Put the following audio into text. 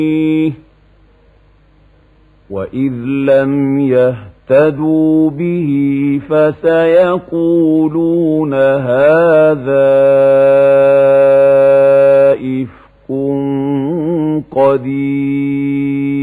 وإذ لم يهتدوا به فسيقولون هذا إفك قديم.